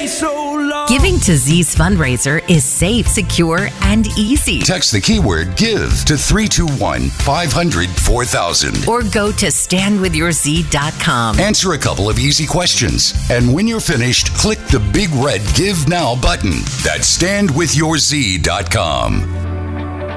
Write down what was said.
so long. Giving to Z's fundraiser is safe, secure, and easy. Text the keyword GIVE to 321-500-4000. Or go to standwithyourz.com. Answer a couple of easy questions. And when you're finished, click the big red Give Now button. That's standwithyourz.com.